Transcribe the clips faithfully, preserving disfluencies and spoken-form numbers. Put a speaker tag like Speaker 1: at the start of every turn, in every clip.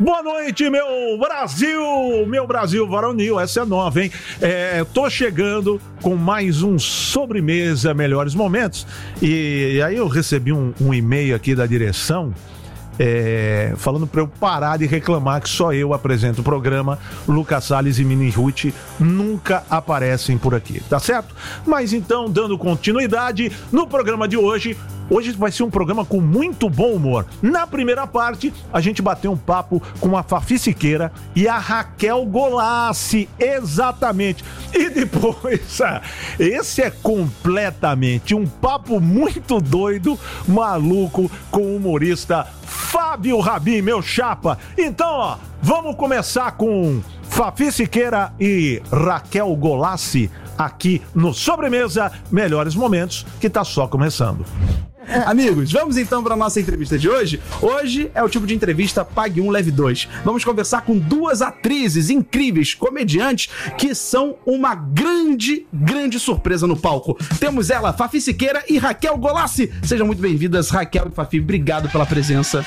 Speaker 1: Boa noite, meu Brasil, meu Brasil varonil, essa é nova, hein? É, tô chegando com mais um Sobremesa Melhores Momentos e, e aí eu recebi um, um e-mail aqui da direção é, falando pra eu parar de reclamar que só eu apresento o programa. Lucas Salles e Mini Ruth nunca aparecem por aqui, tá certo? Mas então, dando continuidade no programa de hoje, hoje vai ser um programa com muito bom humor. Na primeira parte, a gente bateu um papo com a Fafi Siqueira e a Raquel Golassi, exatamente. E depois, esse é completamente um papo muito doido, maluco, com o humorista Fábio Rabin, meu chapa. Então, ó, vamos começar com Fafi Siqueira e Raquel Golassi aqui no Sobremesa Melhores Momentos, que tá só começando.
Speaker 2: Amigos, vamos então para a nossa entrevista de hoje. Hoje é o tipo de entrevista Pague um, Leve dois. Vamos conversar com duas atrizes incríveis, comediantes, que são uma grande, grande surpresa no palco. Temos ela, Fafi Siqueira e Raquel Golassi. Sejam muito bem-vindas, Raquel e Fafi. Obrigado pela presença.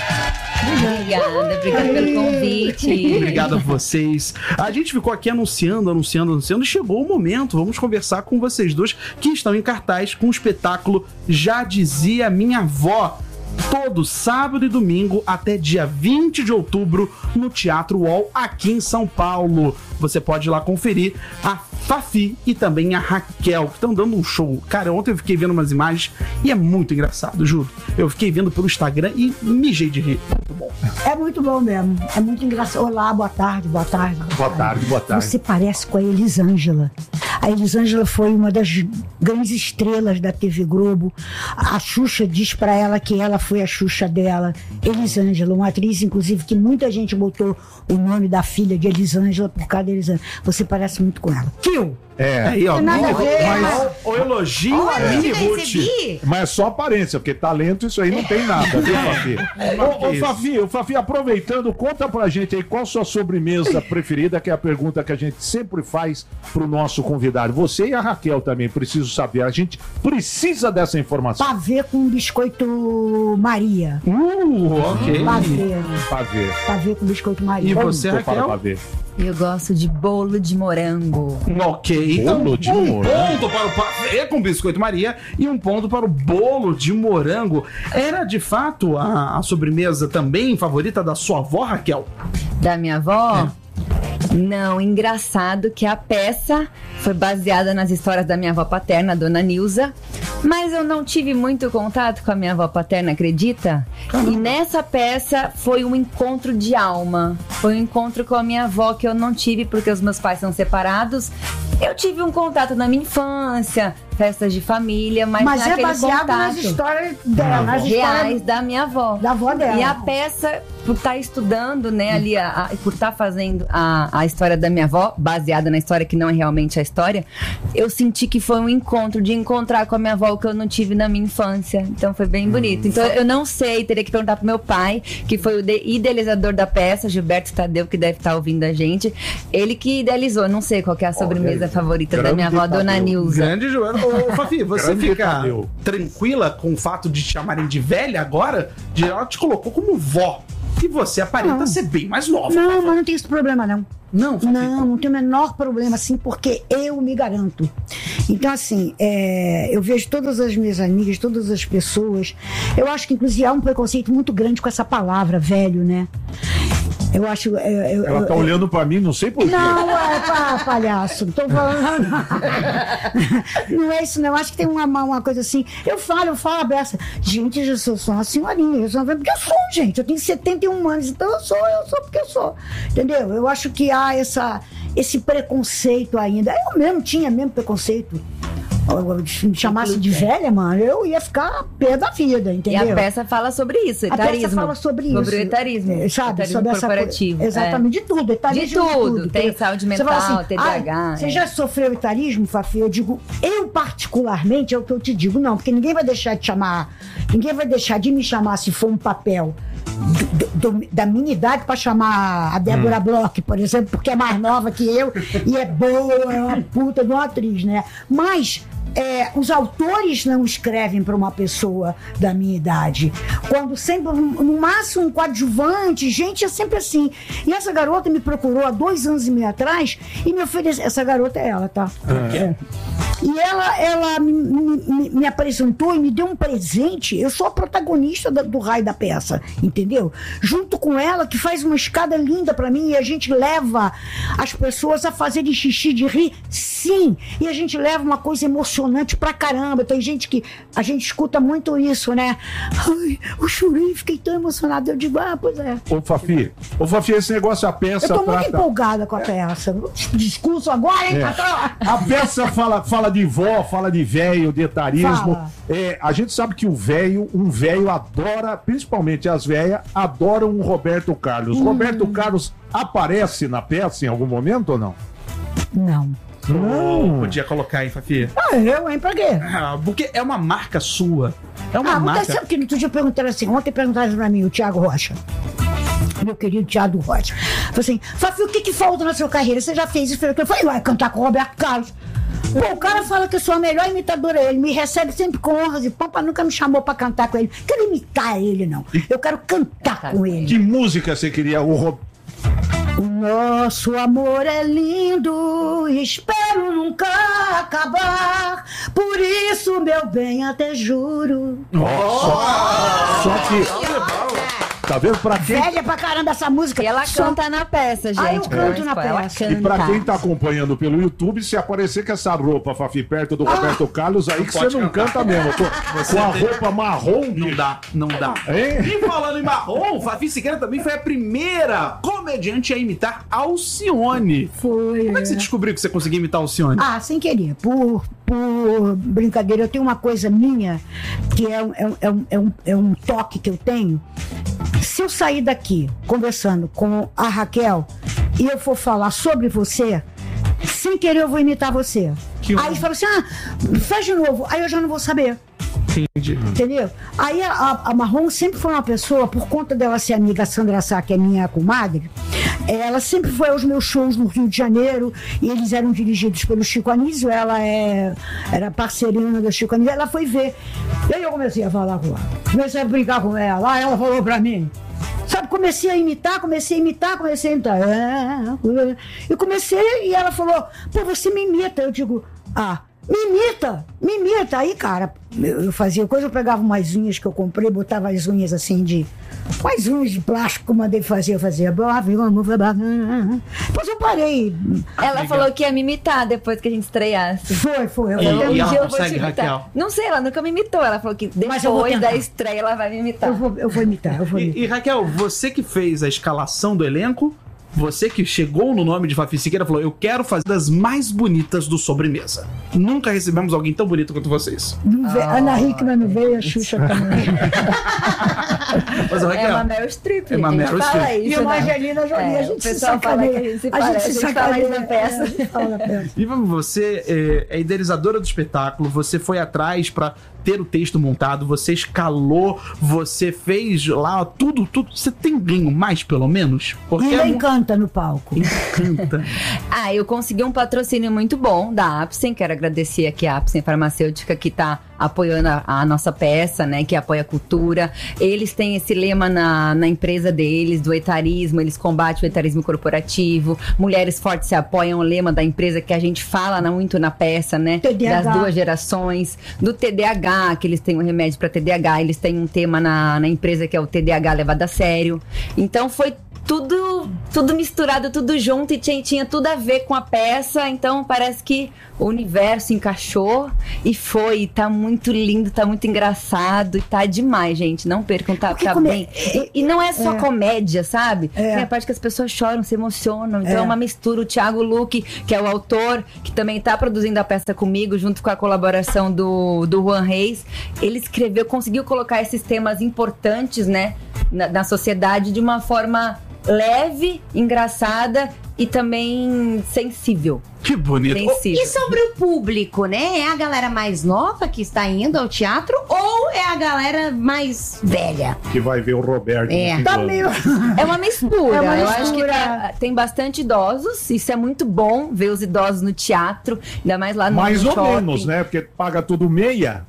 Speaker 3: Obrigada, obrigada pelo convite.
Speaker 2: Obrigado a vocês. A gente ficou aqui anunciando, anunciando, anunciando e chegou o momento. Vamos conversar com vocês dois que estão em cartaz com o espetáculo Já Dizia Minha Avó, todo sábado e domingo até dia vinte de outubro no Teatro UOL aqui em São Paulo. Você pode ir lá conferir a Fafi e também a Raquel, que estão dando um show. Cara, ontem eu fiquei vendo umas imagens e é muito engraçado, juro. Eu fiquei vendo pelo Instagram e mijei de rir. Muito bom.
Speaker 4: É muito bom mesmo. É muito engraçado. Olá, boa tarde, boa tarde.
Speaker 1: Boa tarde, boa tarde.
Speaker 4: Você parece com a Elisângela. A Elisângela foi uma das grandes estrelas da T V Globo. A Xuxa diz pra ela que ela foi a Xuxa dela. Elisângela, uma atriz, inclusive, que muita gente botou o nome da filha de Elisângela por causa da Elisângela. Você parece muito com ela. Kill!
Speaker 1: É,
Speaker 2: aí, ó,
Speaker 4: nada a ver,
Speaker 2: mas o elogio
Speaker 3: Olha,
Speaker 2: a Mini
Speaker 3: eu
Speaker 2: Ruth.
Speaker 3: recebi.
Speaker 1: mas é só aparência, porque talento isso aí não tem nada, viu, Fafi? Ô, ô, Fafi, ô, Fafi, aproveitando, conta pra gente aí qual a sua sobremesa preferida, que é a pergunta que a gente sempre faz pro nosso convidado. Você e a Raquel também, preciso saber. A gente precisa dessa informação.
Speaker 4: Pavê com biscoito Maria.
Speaker 2: Uh, ok.
Speaker 4: Pavê.
Speaker 1: Pavê.
Speaker 4: Pavê com biscoito Maria.
Speaker 2: E você,
Speaker 1: Tô para
Speaker 2: Raquel?
Speaker 1: pavê.
Speaker 3: Eu gosto de bolo de morango.
Speaker 2: Ok, então
Speaker 1: Bolo de
Speaker 2: um
Speaker 1: morango.
Speaker 2: ponto para o pavê com biscoito Maria e um ponto para o bolo de morango. Era de fato a, a sobremesa também favorita da sua avó, Raquel?
Speaker 3: Da minha avó? Não, engraçado que a peça foi baseada nas histórias da minha avó paterna, a Dona Nilza, mas eu não tive muito contato com a minha avó paterna, acredita? Caramba. E nessa peça foi um encontro de alma, foi um encontro com a minha avó que eu não tive porque os meus pais são separados. Eu tive um contato na minha infância, festas de família, mas,
Speaker 4: mas
Speaker 3: não é
Speaker 4: é baseado
Speaker 3: contato.
Speaker 4: nas histórias dela, nas
Speaker 3: reais
Speaker 4: histórias
Speaker 3: da minha avó.
Speaker 4: da avó dela.
Speaker 3: E a peça, por estar estudando, né, ali, a, a, por estar fazendo a, a história da minha avó, baseada na história que não é realmente a história, eu senti que foi um encontro, de encontrar com a minha avó o que eu não tive na minha infância. Então foi bem bonito. Então eu não sei, teria que perguntar pro meu pai, que foi o de- idealizador da peça, Gilberto Tadeu, que deve estar ouvindo a gente. Ele que idealizou, não sei qual que é a sobremesa
Speaker 1: Olha,
Speaker 3: favorita da minha avó,
Speaker 1: Tadeu.
Speaker 3: Dona Nilza.
Speaker 2: Grande Joana. Ô, Fafi, você
Speaker 1: Grande
Speaker 2: fica
Speaker 1: Tadeu.
Speaker 2: tranquila com o fato de te chamarem de velha agora? De ela te colocou como vó. E você aparenta
Speaker 4: Não.
Speaker 2: ser bem mais nova.
Speaker 4: Não, mas não tem esse problema, não.
Speaker 2: Não, Fafi.
Speaker 4: Não, não tem o menor problema, assim, porque eu me garanto. Então, assim, é, eu vejo todas as minhas amigas, todas as pessoas. Eu acho que, inclusive, há um preconceito muito grande com essa palavra, velho, né? Eu acho. é, eu-
Speaker 1: Ela tá
Speaker 4: eu-
Speaker 1: olhando pra mim, não sei porquê.
Speaker 4: Não, é pá, palhaço, não tô falando. Não é isso, não. Eu acho que tem uma, uma coisa assim. Eu falo, eu falo a beça. Gente, eu sou só uma senhorinha. Eu sou, porque eu sou, gente. Eu tenho setenta e um anos, então eu sou, eu sou porque eu sou. Entendeu? Eu acho que há essa, esse preconceito ainda. Eu mesmo tinha mesmo preconceito. Se me chamasse de velha, mano, eu ia ficar pé da vida,
Speaker 3: E
Speaker 4: entendeu?
Speaker 3: a peça fala sobre isso,
Speaker 4: A
Speaker 3: etarismo.
Speaker 4: peça fala sobre isso.
Speaker 3: Sobre o etarismo.
Speaker 4: É, sabe?
Speaker 3: Etarismo
Speaker 4: Sobre essa
Speaker 3: corporativo.
Speaker 4: coisa. Exatamente, de tudo. Etarismo
Speaker 3: De tudo. Tem
Speaker 4: entendeu?
Speaker 3: saúde
Speaker 4: Você fala
Speaker 3: mental, T D A H,
Speaker 4: "Ah, Você
Speaker 3: é."
Speaker 4: já sofreu etarismo, Fafi? Eu digo, eu particularmente, é o que eu te digo, não, porque ninguém vai deixar de chamar, ninguém vai deixar de me chamar se for um papel do, do, da minha idade para chamar a Débora hum. Bloch, por exemplo, porque é mais nova que eu e é boa, é uma puta de uma atriz, né? Mas é, os autores não escrevem para uma pessoa da minha idade. Quando sempre, no máximo, um coadjuvante, gente, é sempre assim. E essa garota me procurou há dois anos e meio atrás e me ofereceu. Essa garota é ela, tá? Ah, é. E ela, ela me, me, me apresentou e me deu um presente. Eu sou a protagonista da, do raio da peça, entendeu? Junto com ela, que faz uma escada linda pra mim, e a gente leva as pessoas a fazerem xixi de rir, sim. E a gente leva uma coisa emocionante pra caramba. Tem gente que a gente escuta muito isso, né? Ai, eu chorei, fiquei tão emocionada. Eu digo, ah, pois é.
Speaker 1: Ô, Fafi, ô, Fafi, esse negócio, a peça.
Speaker 4: Eu tô muito
Speaker 1: trata...
Speaker 4: empolgada com a peça. Discurso agora, hein,
Speaker 1: é.
Speaker 4: patrão?
Speaker 1: A peça fala, fala de vó, fala de velho, de etarismo. É, a gente sabe que o velho, um velho adora, principalmente as velhas, adoram o Roberto Carlos. Hum. Roberto Carlos aparece na peça em algum momento ou não?
Speaker 4: Não.
Speaker 2: Não. Podia colocar aí, Fafi.
Speaker 4: Ah, eu, hein? Pra quê?
Speaker 2: Ah, porque é uma marca sua. É uma
Speaker 4: ah,
Speaker 2: marca.
Speaker 4: Sabe que outro dia perguntaram assim, ontem perguntaram pra mim, o Thiago Rocha. Meu querido Thiago Rocha. Falei assim, Fafi, o que que falta na sua carreira? Você já fez isso? Eu falei, vai cantar com o Roberto Carlos. Pô, o cara fala que eu sou a melhor imitadora. Ele me recebe sempre com honras e pompa, nunca me chamou pra cantar com ele. Não quero imitar ele, não. Eu quero cantar com ele.
Speaker 1: Que música você queria? O Roberto?
Speaker 4: O nosso amor é lindo, espero nunca acabar. Por isso, meu bem, até juro.
Speaker 1: Nossa! Oh! Só que... Tá vendo? Pra quem...
Speaker 4: Velha pra caramba essa música.
Speaker 3: E ela
Speaker 4: Só...
Speaker 3: canta na peça, gente.
Speaker 4: Ah, eu canto na
Speaker 3: ela
Speaker 4: peça.
Speaker 3: Canta.
Speaker 1: E pra quem tá acompanhando pelo YouTube, se aparecer com essa roupa, Fafi, perto do ah, Roberto Carlos, aí que você não cantar. canta mesmo. Com, com a tem... roupa marrom.
Speaker 2: Não dá, não dá.
Speaker 1: Hein?
Speaker 2: E falando em marrom, Fafi Siqueira também foi a primeira comediante a imitar Alcione.
Speaker 4: Foi.
Speaker 2: Como é que você descobriu que você conseguia imitar Alcione?
Speaker 4: Ah, sem querer. Por, por brincadeira, eu tenho uma coisa minha, que é um, é um, é um, é um toque que eu tenho. Se eu sair daqui conversando com a Raquel e eu for falar sobre você, sem querer eu vou imitar você. Que aí fala assim, ah, faz de novo. Aí eu já não vou saber.
Speaker 2: Entendi.
Speaker 4: Entendeu? Aí a, a Marrom sempre foi uma pessoa, por conta dela ser amiga, a Sandra Sá, que é minha comadre, ela sempre foi aos meus shows no Rio de Janeiro e eles eram dirigidos pelo Chico Anísio, ela é, era parceirinha do Chico Anísio, ela foi ver. E aí eu comecei a falar com ela, comecei a brincar com ela, aí ela falou pra mim, sabe, comecei a imitar, comecei a imitar, comecei a imitar. E comecei, e ela falou, pô, você me imita. Eu digo, ah, me imita, me imita. Aí, cara, eu, eu fazia coisa, eu pegava umas unhas que eu comprei, botava as unhas assim de... Umas unhas de plástico que eu mandei fazer, eu fazia... Depois eu parei.
Speaker 3: Ela Legal. falou que ia me imitar depois que a gente estreasse.
Speaker 4: Foi, foi. Eu
Speaker 2: e,
Speaker 4: vou,
Speaker 2: e ela
Speaker 3: eu
Speaker 2: consegue,
Speaker 3: vou
Speaker 2: Raquel?
Speaker 3: Não sei, ela nunca me imitou. Ela falou que depois da estreia ela vai me imitar.
Speaker 4: Eu vou, eu vou imitar, eu vou imitar.
Speaker 2: E, e Raquel, você que fez a escalação do elenco, você que chegou no nome de Fafi Siqueira falou, eu quero fazer das mais bonitas do Sobremesa. Nunca recebemos alguém tão bonito quanto vocês.
Speaker 4: Não veio, ah, Ana Hickman não veio, a Xuxa também.
Speaker 2: Mas, Raquel,
Speaker 3: é uma Meryl Streep.
Speaker 2: É uma Meryl Streep.
Speaker 4: E uma Angelina Jolie,
Speaker 3: é,
Speaker 4: a gente se
Speaker 3: sacaneia. A gente se parece, a gente, se sacaneia na peça.
Speaker 4: É,
Speaker 2: e você é, é idealizadora do espetáculo, você foi atrás pra ter o texto montado, você escalou, você fez lá tudo, tudo. Você tem ganho mais, pelo menos?
Speaker 4: Porque e ela é... encanta no palco.
Speaker 2: Encanta.
Speaker 3: Ah, eu consegui um patrocínio muito bom da Apsen, quero agradecer aqui a Apsen Farmacêutica que tá apoiando a, a nossa peça, né, que apoia a cultura. Eles têm esse lema na, na empresa deles, do etarismo, eles combatem o etarismo corporativo, mulheres fortes se apoiam, o lema da empresa que a gente fala muito na peça, né,
Speaker 4: T D A H.
Speaker 3: Das duas gerações, do T D A H, que eles têm um remédio para T D A H, eles têm um tema na, na empresa que é o T D A H levado a sério. Então foi tudo, tudo misturado, tudo junto e tinha, tinha tudo a ver com a peça, então parece que o universo encaixou e foi, e tá muito lindo, tá muito engraçado e tá demais, gente, não percam, tá, tá come... bem. E, e não é só é. comédia, sabe? É. Tem a parte que as pessoas choram, se emocionam, então é, é uma mistura. O Thiago Luque, que é o autor, que também tá produzindo a peça comigo, junto com a colaboração do, do Juan Reis, ele escreveu, conseguiu colocar esses temas importantes, né, na, na sociedade de uma forma leve, engraçada e também sensível.
Speaker 2: Que bonito.
Speaker 3: Sensível.
Speaker 5: E sobre o público, né? É a galera mais nova que está indo ao teatro ou é a galera mais velha?
Speaker 1: Que vai ver o Roberto.
Speaker 5: É.
Speaker 1: no
Speaker 4: Tá
Speaker 1: fim do
Speaker 4: meio.
Speaker 1: ano.
Speaker 3: É uma mistura.
Speaker 4: É uma
Speaker 3: Eu acho que
Speaker 4: mistura.
Speaker 3: tá- tem bastante idosos. Isso é muito bom, ver os idosos no teatro. Ainda mais lá no
Speaker 1: Mais ou
Speaker 3: shopping.
Speaker 1: menos, né? Porque paga tudo meia.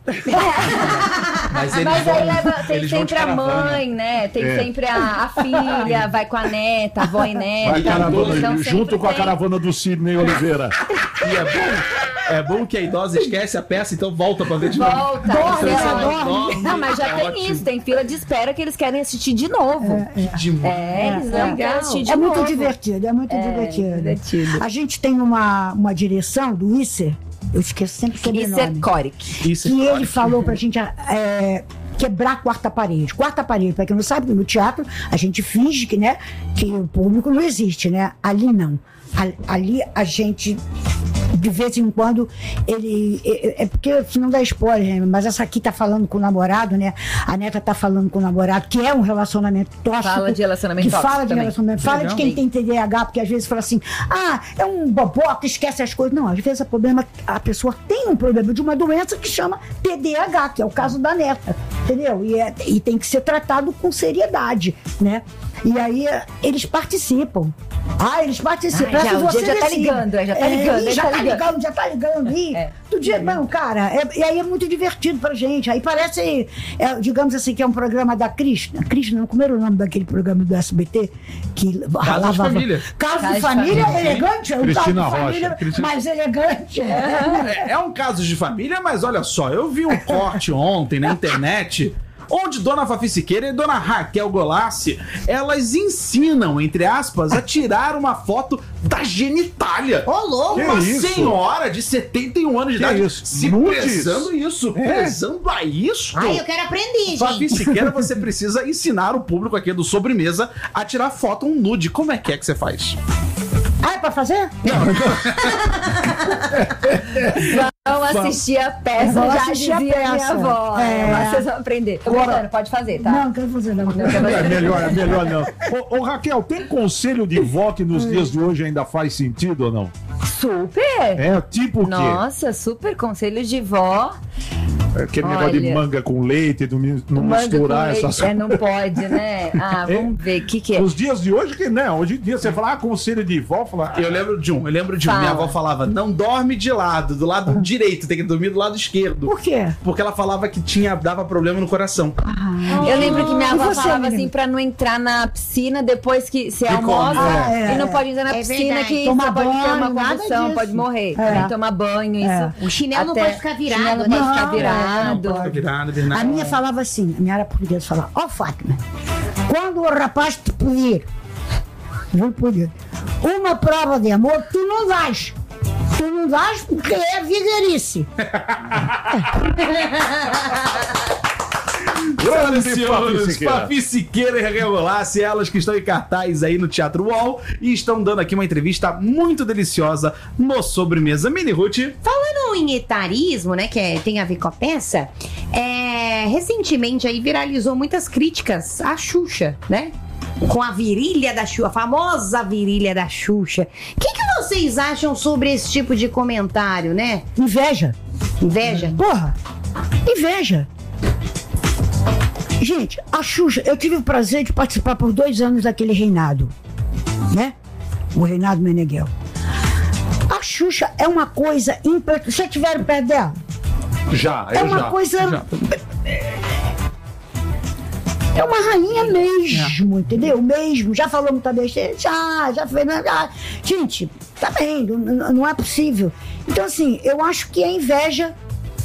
Speaker 2: Mas eles
Speaker 3: Mas
Speaker 2: vão,
Speaker 3: aí leva, tem
Speaker 2: eles vão de
Speaker 3: sempre a
Speaker 2: caravana.
Speaker 3: mãe, né? Tem
Speaker 1: É.
Speaker 3: sempre a, a filha, vai com a neta, a avó e neta.
Speaker 1: Vai caravana,
Speaker 3: Então,
Speaker 1: junto
Speaker 3: sempre
Speaker 1: com a
Speaker 3: tem-
Speaker 1: caravana do Sidney Oliveira.
Speaker 2: E é bom, é bom que a idosa esquece a peça, então volta pra ver de novo.
Speaker 3: Volta,
Speaker 4: Dorme,
Speaker 3: ela
Speaker 4: ela
Speaker 3: dorme.
Speaker 2: dorme.
Speaker 3: Não, mas já
Speaker 2: É
Speaker 3: tem
Speaker 2: ótimo.
Speaker 3: isso, tem fila de espera que eles querem assistir de novo.
Speaker 2: Demais.
Speaker 3: É, eles não
Speaker 5: legal.
Speaker 3: querem assistir de
Speaker 4: É
Speaker 3: novo.
Speaker 4: muito divertido, é muito
Speaker 3: É,
Speaker 4: divertido.
Speaker 3: divertido.
Speaker 4: A gente tem uma, uma direção do Isser, eu esqueço sempre sobre o
Speaker 3: Isso é
Speaker 4: nome.
Speaker 3: Coric.
Speaker 2: Isso
Speaker 4: Que
Speaker 2: é
Speaker 4: ele falou pra gente é, quebrar a quarta parede. Quarta parede, pra quem não sabe, no teatro a gente finge que, né, que o público não existe, né? Ali não. A- Ali a gente, de vez em quando, ele. É, é porque se não dá spoiler, né? Mas essa aqui tá falando com o namorado, né? A neta tá falando com o namorado, que é um relacionamento tóxico.
Speaker 3: Fala de relacionamento
Speaker 4: que
Speaker 3: tóxico
Speaker 4: fala de
Speaker 3: também.
Speaker 4: relacionamento. Fala
Speaker 2: Legal.
Speaker 4: de quem tem T D A H, porque às vezes fala assim, ah, é um boboca, esquece as coisas. Não, às vezes o problema, a pessoa tem um problema de uma doença que chama T D A H, que é o caso da neta, entendeu? E, é, e tem que ser tratado com seriedade, né? E aí eles participam. Ah, eles participam.
Speaker 3: Ah, já,
Speaker 4: Essa
Speaker 3: o
Speaker 4: você
Speaker 3: dia já tá
Speaker 4: decide.
Speaker 3: ligando, é, já tá ligando,
Speaker 4: ih,
Speaker 3: ele
Speaker 4: já
Speaker 3: tá
Speaker 4: tá
Speaker 3: ligando.
Speaker 4: ligando, já tá ligando. Ih,
Speaker 3: É.
Speaker 4: do dia, não, cara, é- e aí é muito divertido pra gente. Aí parece, é, digamos assim, que é um programa da Krishna. Krishna, não, como era o nome daquele programa do S B T? Que
Speaker 2: Casa de
Speaker 4: lavava-
Speaker 2: Família.
Speaker 4: Casa
Speaker 3: Casa
Speaker 4: de
Speaker 3: de
Speaker 4: família,
Speaker 3: Família.
Speaker 4: elegante. É um
Speaker 1: Cristina
Speaker 4: caso de
Speaker 1: Rocha.
Speaker 4: família
Speaker 1: Cristina-
Speaker 4: mais elegante.
Speaker 2: É, é um caso de família, mas olha só, eu vi um corte ontem na internet onde Dona Fafi Siqueira e Dona Raquel Golassi, elas ensinam, entre aspas, a tirar uma foto da genitália.
Speaker 5: Ô, louco!
Speaker 1: Que
Speaker 2: Uma
Speaker 1: isso?
Speaker 2: senhora de setenta e um anos de
Speaker 1: Que
Speaker 2: idade
Speaker 1: isso?
Speaker 2: se
Speaker 1: Nudes?
Speaker 2: prezando isso,
Speaker 1: É.
Speaker 2: prezando a isso.
Speaker 5: Ai, eu quero aprender,
Speaker 2: Fafi
Speaker 5: gente.
Speaker 2: Siqueira, você precisa ensinar o público aqui do Sobremesa a tirar foto um nude. Como é que é que você faz?
Speaker 4: Ah, é pra fazer?
Speaker 3: Vamos assistir a peça,
Speaker 4: Vamos
Speaker 3: já
Speaker 4: assistir a
Speaker 3: dizia minha
Speaker 4: peça.
Speaker 3: avó.
Speaker 4: É.
Speaker 3: Mas vocês vão aprender. Tô
Speaker 4: Agora-
Speaker 3: brincando, pode fazer, tá?
Speaker 4: Não, não quero fazer, não.
Speaker 1: É melhor, é melhor não. Ô, ô, Raquel, tem conselho de vó que nos dias de hoje ainda faz sentido ou não?
Speaker 3: Super!
Speaker 1: É, tipo o quê?
Speaker 3: Nossa, super conselhos de vó.
Speaker 1: Aquele negócio de
Speaker 3: Olha.
Speaker 1: manga com leite, não, mi- não
Speaker 3: Manga
Speaker 1: misturar
Speaker 3: com
Speaker 1: essas
Speaker 3: leite. É, não pode, né? Ah,
Speaker 1: É.
Speaker 3: vamos ver o que, que é.
Speaker 1: Os dias de hoje que não, hoje em dia você fala, ah, conselho de vó, fala,
Speaker 2: Eu lembro de um, eu lembro de um.
Speaker 3: Fala.
Speaker 2: Minha avó falava, não dorme de lado, do lado direito, tem que dormir do lado esquerdo.
Speaker 4: Por quê?
Speaker 2: Porque ela falava que tinha, dava problema no coração.
Speaker 3: Eu lembro que minha
Speaker 4: E
Speaker 3: avó
Speaker 4: você,
Speaker 3: falava
Speaker 4: menina?
Speaker 3: assim pra não entrar na piscina depois que você
Speaker 2: Que
Speaker 3: almoça.
Speaker 2: come,
Speaker 4: é.
Speaker 3: E não pode entrar na
Speaker 5: É
Speaker 3: piscina
Speaker 5: verdade.
Speaker 3: que
Speaker 4: Tomar
Speaker 3: você pode ter uma
Speaker 4: banho, nada
Speaker 3: convulsão,
Speaker 4: disso.
Speaker 3: pode morrer.
Speaker 4: É.
Speaker 3: Nem tomar banho, isso.
Speaker 4: É.
Speaker 5: O chinelo não
Speaker 3: Até-
Speaker 5: pode ficar virado,
Speaker 3: chinelo
Speaker 5: né?
Speaker 3: não pode ficar
Speaker 4: Não,
Speaker 3: virado.
Speaker 4: é, não
Speaker 2: Fica virado, virado.
Speaker 4: A minha falava assim, a minha era portuguesa, falava, ó Fátima, quando o rapaz te pedir, juro por Deus, uma prova de amor, tu não dás. Tu não dás porque é vigarice.
Speaker 1: grande
Speaker 2: Senhoras e
Speaker 1: Fafi
Speaker 2: senhores,
Speaker 1: Siqueira.
Speaker 2: Fafi Siqueira e Raquel Golassi, elas que estão em cartaz aí no Teatro U O L e estão dando aqui uma entrevista muito deliciosa no Sobremesa. Mini Ruth,
Speaker 5: Falando em etarismo, né, que é- tem a ver com a peça, é, recentemente aí viralizou muitas críticas à Xuxa, né? Com a virilha da Xuxa, a famosa virilha da Xuxa. O que, que vocês acham sobre esse tipo de comentário, né?
Speaker 4: Inveja.
Speaker 5: Inveja?
Speaker 4: Porra, inveja. Gente, a Xuxa, eu tive o prazer de participar por dois anos daquele reinado, né? O reinado Meneghel. A Xuxa é uma coisa impressionante. Vocês estiveram perto dela?
Speaker 1: Já,
Speaker 4: É
Speaker 1: eu
Speaker 4: uma
Speaker 1: já.
Speaker 4: coisa.
Speaker 2: já.
Speaker 4: É uma rainha mesmo, entendeu? Mesmo. Já falou muita besteira? Já, já fez. Já. Gente, tá bem, não, não é possível. Então, assim, eu acho que é inveja.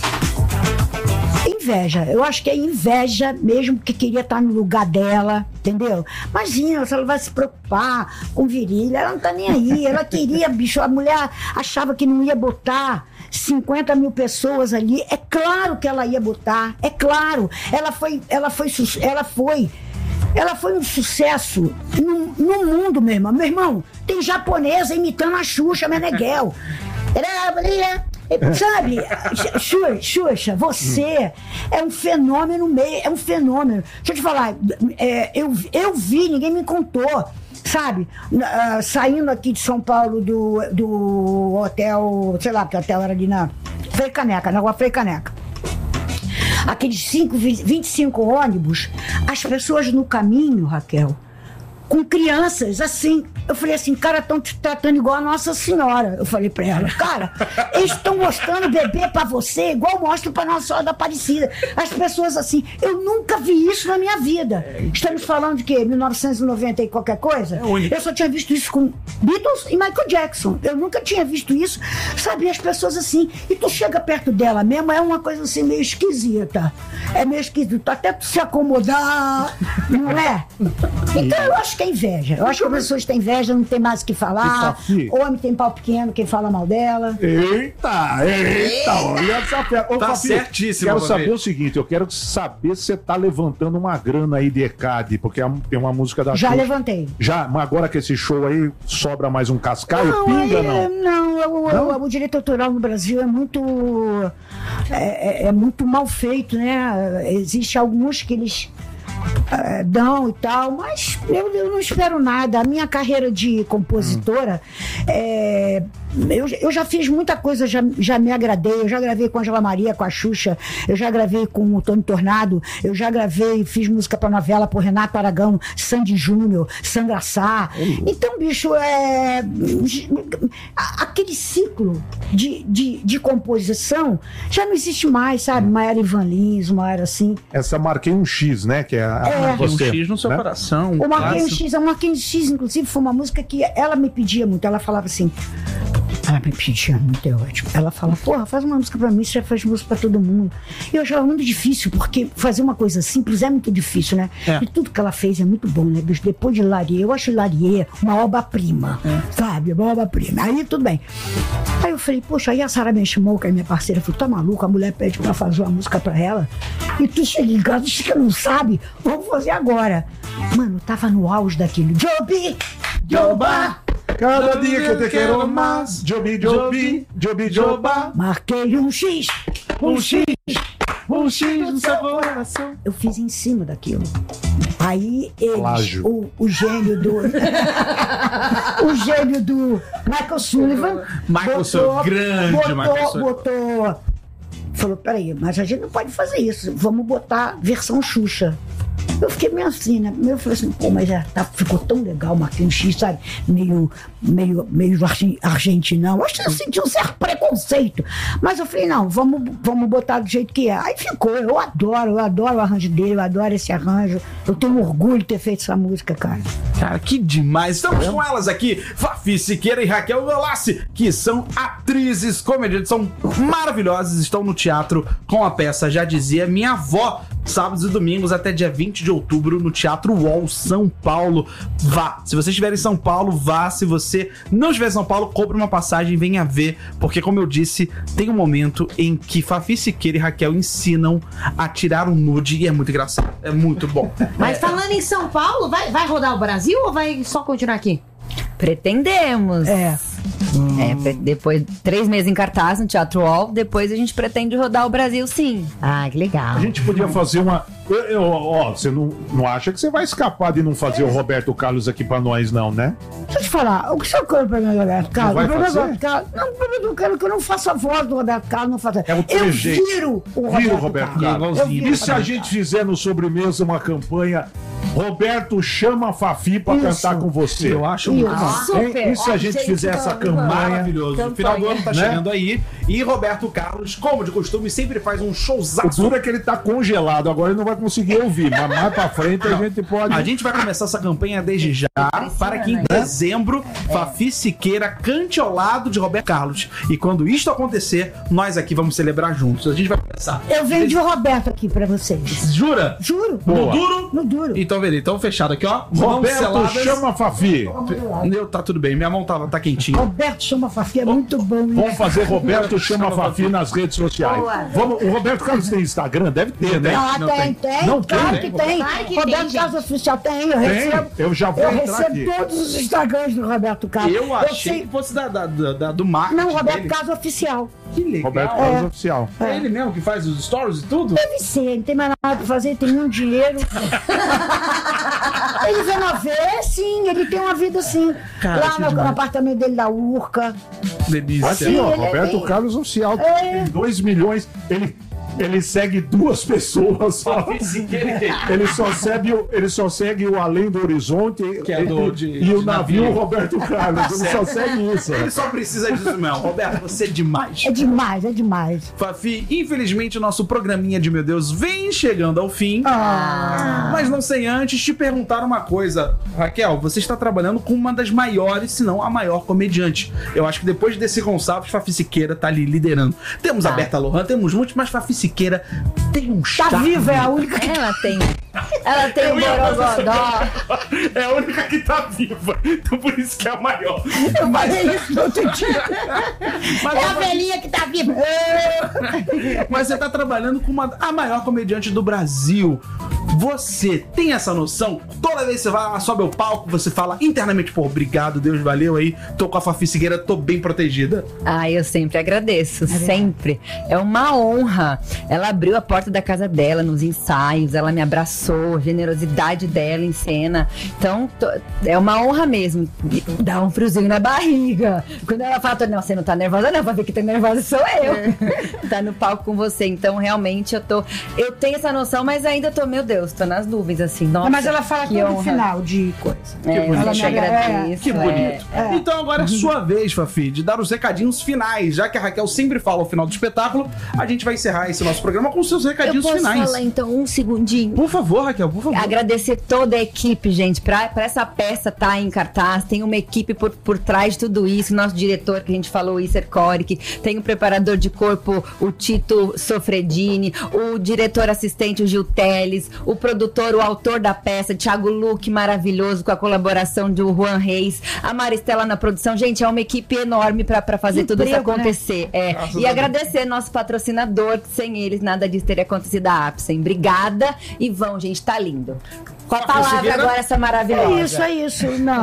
Speaker 4: Inveja, eu acho que é inveja mesmo, que queria estar no lugar dela, entendeu? Imagina, se ela vai se preocupar com virilha, ela não tá nem aí, ela queria, bicho, a mulher achava que não ia botar cinquenta mil pessoas ali, é claro que ela ia botar, é claro, ela foi, ela foi, su- ela foi, ela foi um sucesso no, no mundo, meu irmão, meu irmão, tem japonesa imitando a Xuxa Meneghel. Sabe, Xu- Xuxa, você é um fenômeno meio, é um fenômeno. Deixa eu te falar, é, eu, eu vi, ninguém me contou. sabe? Uh, saindo aqui de São Paulo do, do hotel, sei lá, que o hotel era ali na Frei Caneca, na rua Frei Caneca. Aqueles cinco, vinte e cinco ônibus, as pessoas no caminho, Raquel, com crianças, assim. Eu falei assim, cara, estão te tratando igual a Nossa Senhora. Eu falei pra ela, cara, eles estão mostrando bebê pra você igual mostram pra Nossa Senhora da Aparecida. As pessoas assim, eu nunca vi isso na minha vida. Estamos falando de quê? mil novecentos e noventa e qualquer coisa? Eu só tinha visto isso com Beatles e Michael Jackson. Eu nunca tinha visto isso, sabe? As pessoas assim, e tu chega perto dela mesmo, é uma coisa assim meio esquisita. É meio esquisito, até tu se acomodar, não é? Então eu acho que é inveja. Eu acho que as pessoas têm inveja, não tem mais o que falar. Homem tem pau pequeno, quem fala mal dela.
Speaker 1: Eita, eita, olha essa fera. Ô,
Speaker 2: Tá
Speaker 1: Fafi,
Speaker 2: certíssimo,
Speaker 1: quero
Speaker 2: Fafi.
Speaker 1: saber o seguinte, eu quero saber se você tá levantando uma grana aí de E C A D, porque é- tem uma música da
Speaker 4: Já
Speaker 1: Xuxa.
Speaker 4: levantei.
Speaker 1: Já, mas agora que esse show aí sobra mais um cascaio,
Speaker 4: Não,
Speaker 1: pinga,
Speaker 4: é-
Speaker 1: não?
Speaker 4: não, o,
Speaker 1: Não?
Speaker 4: o- o direito autoral no Brasil é muito é, é- é muito mal feito, né? Existe alguns que eles é, dão e tal, mas eu, eu não espero nada. A minha carreira de compositora, é, eu, eu já fiz muita coisa, já, já me agradei. Eu já gravei com a Angela Maria, com a Xuxa, eu já gravei com o Tony Tornado, eu já gravei, fiz música pra novela por Renato Aragão, Sandy Júnior, Sandra Sá. Então, bicho, é, a- aquele ciclo de, de, de composição já não existe mais, sabe? Maiara Ivan Lins, uma era assim.
Speaker 1: Essa marquei um X, né? Que é a,
Speaker 4: É.
Speaker 2: Tem um
Speaker 1: você,
Speaker 2: X no seu
Speaker 1: né?
Speaker 2: coração. Um
Speaker 4: O Marquinhos
Speaker 2: clássico.
Speaker 4: X, a Marquinhos X, inclusive, foi uma música que ela me pedia muito. Ela falava assim. Ela me pedia muito, é ótimo. Ela fala, porra, faz uma música pra mim, você já faz música pra todo mundo. E eu achava muito difícil, porque fazer uma coisa simples é muito difícil, né?
Speaker 2: É.
Speaker 4: E tudo que ela fez é muito bom, né, bicho? Depois de Larie, eu acho Larie uma obra-prima, sabe? Uma obra-prima. Aí tudo bem. Aí eu falei, poxa, aí a Sara me chamou, que é minha parceira, falou, tá maluca? A mulher pede pra fazer uma música pra ela. E tu chega em casa, diz que não sabe, vamos fazer agora. Mano, tava no auge daquilo. Joby! Joba!
Speaker 1: Cada dia que eu te quero mais. Jobi, Jobi, Jobi, Joba.
Speaker 4: Marquei um X, um X.
Speaker 2: Um X no seu coração.
Speaker 4: Eu fiz em cima daquilo. Aí eles,
Speaker 1: Plágio.
Speaker 4: o, o gênio do. o gênio do Michael Sullivan.
Speaker 2: Michael Sullivan, grande
Speaker 4: botou,
Speaker 2: Michael Sullivan.
Speaker 4: botou. Falou: peraí, mas a gente não pode fazer isso. Vamos botar versão Xuxa. Eu fiquei meio assim, né? Eu falei assim, pô, mas é, tá, ficou tão legal o Marquinhos X, sabe? Meio, meio, meio argen- argentinão. Acho que eu senti um certo preconceito. Mas eu falei, não, vamos, vamos botar do jeito que é. Aí ficou, eu adoro, eu adoro o arranjo dele, eu adoro esse arranjo. Eu tenho orgulho de ter feito essa música, cara.
Speaker 2: Cara, que demais. Estamos com elas aqui, Fafi Siqueira e Raquel Velassi, que são atrizes, comediantes, são maravilhosas, estão no teatro com a peça Já Dizia Minha Avó, sábados e domingos até dia vinte de outubro no Teatro U O L São Paulo. Vá. Se você estiver em São Paulo, vá. Se você não estiver em São Paulo, compre uma passagem e venha ver, porque como eu disse, tem um momento em que Fafi Siqueira e Raquel ensinam a tirar um nude e é muito engraçado. É muito bom.
Speaker 5: Mas falando em São Paulo, vai, vai rodar o Brasil ou vai só continuar aqui?
Speaker 3: Pretendemos.
Speaker 4: É.
Speaker 3: É, pre- depois, três meses em cartaz no Teatro U O L, depois a gente pretende rodar o Brasil, sim.
Speaker 5: Ah, que legal.
Speaker 1: A gente podia fazer uma. eu- eu- Ó, você não, não acha que você vai escapar de não fazer o Roberto Carlos aqui pra nós, não, né?
Speaker 4: Deixa eu te falar, o que você quer pra mim, Roberto Carlos?
Speaker 1: vai
Speaker 4: O problema
Speaker 1: fazer?
Speaker 4: do Roberto Carlos- Não, o problema do Carlos é que eu não faço a voz do Roberto Carlos, não faço.
Speaker 1: É o
Speaker 4: eu
Speaker 1: trejeito.
Speaker 4: viro o Roberto,
Speaker 1: Vira o Roberto Carlos.
Speaker 2: Igualzinho.
Speaker 4: Eu viro
Speaker 1: E
Speaker 4: o
Speaker 1: se a
Speaker 4: Roberto
Speaker 1: gente fizer no sobremesa uma campanha Roberto chama a Fafi pra
Speaker 4: Isso.
Speaker 1: cantar com você?
Speaker 2: Eu acho
Speaker 4: Isso.
Speaker 2: muito bom.
Speaker 3: Super.
Speaker 1: E se a gente fizer essa campanha?
Speaker 2: Maravilhoso. O final do ano tá
Speaker 1: Né?
Speaker 2: chegando aí. E Roberto Carlos, como de costume, sempre faz um
Speaker 1: O
Speaker 2: showzaço.
Speaker 1: duro é que ele tá congelado, agora ele não vai conseguir ouvir, mas mais pra frente a gente pode.
Speaker 2: A gente vai começar essa campanha desde já, para que em dezembro Fafi Siqueira cante ao lado de Roberto Carlos. E quando isto acontecer, nós aqui vamos celebrar juntos. A gente vai começar.
Speaker 4: Eu vendi o Roberto aqui pra vocês.
Speaker 2: Jura?
Speaker 4: Juro.
Speaker 2: No
Speaker 1: Boa.
Speaker 2: duro?
Speaker 4: No duro.
Speaker 2: Então, beleza. Então, fechado aqui, ó. Mãos
Speaker 1: Roberto
Speaker 2: seladas.
Speaker 1: chama a Fafi.
Speaker 2: Meu, tá tudo bem. Minha mão tá, tá quentinha.
Speaker 4: Roberto chama Fafi, é muito bom, hein?
Speaker 1: Vamos fazer Roberto chama a Fafi nas redes sociais.
Speaker 5: Boa.
Speaker 1: Vamos, o Roberto Carlos tem Instagram? Deve ter, né?
Speaker 4: Ah,
Speaker 2: Não
Speaker 4: tem,
Speaker 2: tem.
Speaker 4: tem.
Speaker 1: Não
Speaker 4: claro
Speaker 1: tem?
Speaker 4: que tem.
Speaker 5: Claro que
Speaker 4: Roberto
Speaker 5: tem,
Speaker 4: Carlos Oficial tem, eu
Speaker 1: Tem.
Speaker 4: recebo.
Speaker 1: Eu já vou
Speaker 4: Eu
Speaker 1: entrar
Speaker 4: recebo
Speaker 1: aqui.
Speaker 4: todos os Instagrams do Roberto Carlos.
Speaker 2: Eu achei
Speaker 4: sei-
Speaker 2: que fosse da, da, da, da- do marketing
Speaker 4: Não, Roberto
Speaker 2: dele.
Speaker 4: Carlos Oficial.
Speaker 2: Que legal.
Speaker 1: Roberto Carlos Oficial.
Speaker 2: É ele mesmo que faz os stories e tudo?
Speaker 4: Deve ser, não tem mais nada pra fazer, tem muito dinheiro. Ele vê novela, sim, ele tem uma vida assim.
Speaker 2: Cara,
Speaker 4: lá
Speaker 2: que
Speaker 4: no,
Speaker 2: demais.
Speaker 4: no apartamento dele da Urca.
Speaker 2: Delícia.
Speaker 1: Assim, ó,
Speaker 4: ele é
Speaker 1: Roberto
Speaker 4: bem-
Speaker 1: Carlos Oficial
Speaker 4: É.
Speaker 1: tem dois milhões. Ele, ele segue duas pessoas só. Ele só segue o, ele só segue o Além do Horizonte
Speaker 2: Que é do-
Speaker 1: e,
Speaker 2: de-
Speaker 1: e o
Speaker 2: de
Speaker 1: navio,
Speaker 2: navio.
Speaker 1: Roberto Carlos. Ele só segue isso.
Speaker 2: Ele só precisa disso mesmo. Roberto, você é demais.
Speaker 4: É demais, é demais.
Speaker 2: Fafi, infelizmente o nosso programinha de Meu Deus vem chegando ao fim.
Speaker 4: Ah.
Speaker 2: Mas não sem antes te perguntar uma coisa. Raquel, você está trabalhando com uma das maiores, se não a maior comediante. Eu acho que depois desse Gonçalves, Fafi Siqueira tá ali liderando. Temos a Berta Lohan, temos muitos, mas Fafi Siqueira tem um
Speaker 4: Tá
Speaker 2: charme.
Speaker 4: viva, é a única que.
Speaker 3: Ela tem. Ela tem um borogodó.
Speaker 2: É a única que tá viva. Então por isso que é a maior.
Speaker 4: Eu falei isso no outro dia.
Speaker 2: Mas,
Speaker 4: É a velhinha que tá viva.
Speaker 2: mas você tá trabalhando com uma, a maior comediante do Brasil. Você tem essa noção? Toda vez que você vai, sobe ao palco, você fala internamente, pô, obrigado, Deus, valeu aí. Tô com a Fafi Siqueira, tô bem protegida.
Speaker 3: Ah, eu sempre agradeço, sempre. É uma honra. Ela abriu a porta da casa dela nos ensaios, ela me abraçou, a generosidade dela em cena. Então, tô- é uma honra mesmo. E dá um friozinho na barriga. Quando ela fala, não, você não tá nervosa, não, pra ver que tá nervosa sou eu. Tá no palco com você. Então, realmente, eu tô. Eu tenho essa noção, mas ainda tô, meu Deus, tô nas nuvens, assim. Nossa,
Speaker 4: Mas ela fala
Speaker 3: que
Speaker 4: tudo no
Speaker 3: honra.
Speaker 4: final de coisa.
Speaker 3: É,
Speaker 2: bonito.
Speaker 3: eu te
Speaker 4: Ela me-
Speaker 3: agradeço.
Speaker 2: Que bonito.
Speaker 3: é.
Speaker 2: Então agora é sua vez, Fafi, de dar os recadinhos finais. Já que a Raquel sempre fala ao final do espetáculo, a gente vai encerrar esse nosso programa com os seus
Speaker 3: Eu
Speaker 2: recadinhos
Speaker 3: posso
Speaker 2: finais.
Speaker 3: falar, então, um segundinho?
Speaker 2: Por favor, Raquel, por favor.
Speaker 3: Agradecer toda a equipe, gente, pra, pra essa peça tá em cartaz, tem uma equipe por, por trás de tudo isso, nosso diretor que a gente falou, o Isser Coric, tem o preparador de corpo, o Tito Sofredini, o diretor assistente, o Gil Teles, o produtor, o autor da peça, Thiago Luque, maravilhoso, com a colaboração do Juan Reis, a Maristela na produção, gente, é uma equipe enorme pra, pra fazer tudo isso
Speaker 4: Emprego, né?
Speaker 3: acontecer. É.
Speaker 2: Graças
Speaker 3: E
Speaker 2: a
Speaker 3: agradecer nosso patrocinador, que sem eles nada disso teria acontecido, a Apsen. Obrigada e vão, gente, tá lindo. Com a
Speaker 2: Fafi
Speaker 3: palavra
Speaker 2: Siqueira?
Speaker 3: agora, essa maravilhosa.
Speaker 4: É isso, é isso. Não.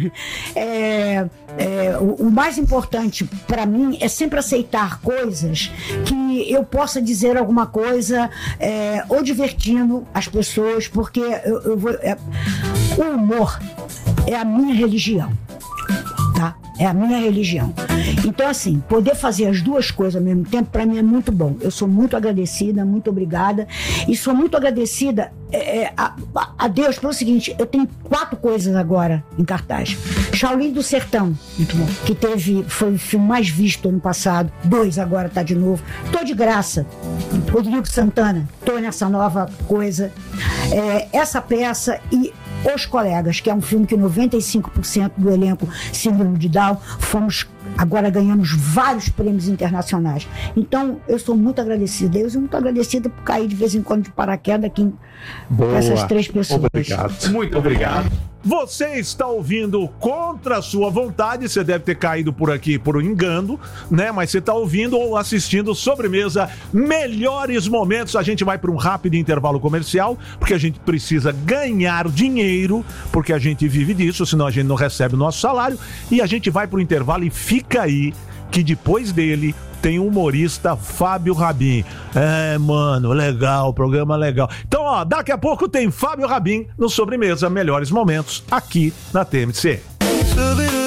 Speaker 4: É, é, o, o mais importante para mim é sempre aceitar coisas que eu possa dizer alguma coisa é, ou divertindo as pessoas, porque eu, eu vou, é, o humor é a minha religião. Tá? É a minha religião. Então, assim, poder fazer as duas coisas ao mesmo tempo, para mim é muito bom. Eu sou muito agradecida, muito obrigada. E sou muito agradecida é, a, a Deus pelo seguinte: eu tenho quatro coisas agora em cartaz. Shaolin do Sertão, muito bom, que teve, foi o filme mais visto ano passado. Dois agora tá de novo. Tô de graça. Rodrigo Santana, tô nessa nova coisa. É, essa peça e Os Colegas, que é um filme que noventa e cinco por cento do elenco síndrome de Down, fomos, agora ganhamos vários prêmios internacionais. Então, eu sou muito agradecida. Deus, e muito agradecida por cair de vez em quando de paraquedas aqui com essas três pessoas.
Speaker 1: Obrigado.
Speaker 2: Muito obrigado.
Speaker 1: Você está ouvindo contra a sua vontade, você deve ter caído por aqui por um engano, né? Mas você está ouvindo ou assistindo Sobremesa Melhores Momentos. A gente vai para um rápido intervalo comercial, porque a gente precisa ganhar dinheiro, porque a gente vive disso, senão a gente não recebe o nosso salário. E a gente vai para o intervalo e fica aí, que depois dele tem o humorista Fábio Rabin. É, mano, legal, programa legal. Então, ó, daqui a pouco tem Fábio Rabin no Sobremesa Melhores Momentos, aqui na T M C.